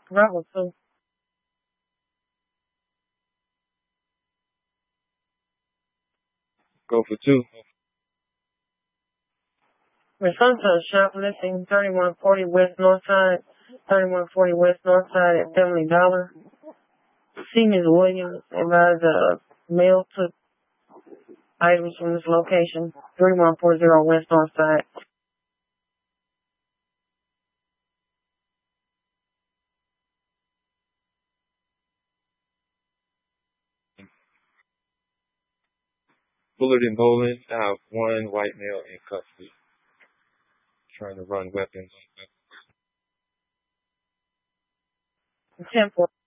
Bravo 2. Go for 2. Response to shoplifting, 3140 West Northside, 3140 West Northside at Family Dollar. See Ms. Williams advised male took items from this location, 3140 West Northside. Bullard and Bolin have one white male in custody. Trying to run weapons. 10-4.